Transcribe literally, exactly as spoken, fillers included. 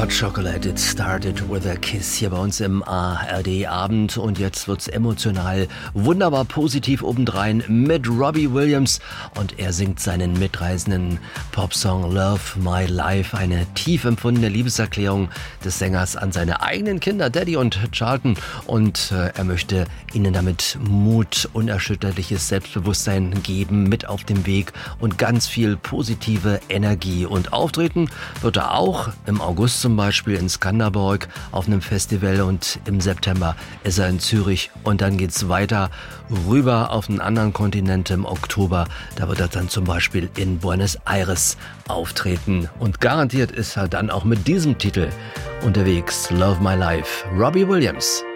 Hot Chocolate, it started with a kiss hier bei uns im A R D-Abend und jetzt wird's emotional, wunderbar positiv obendrein mit Robbie Williams und er singt seinen mitreißenden Popsong Love My Life, eine tief empfundene Liebeserklärung des Sängers an seine eigenen Kinder, Daddy und Charlton, und äh, er möchte ihnen damit Mut, unerschütterliches Selbstbewusstsein geben, mit auf dem Weg und ganz viel positive Energie. Und auftreten wird er auch im August zum Beispiel in Skanderborg auf einem Festival und im September ist er in Zürich und dann geht's weiter rüber auf einen anderen Kontinent im Oktober. Da wird er dann zum Beispiel in Buenos Aires auftreten und garantiert ist er dann auch mit diesem Titel unterwegs. Love My Life, Robbie Williams.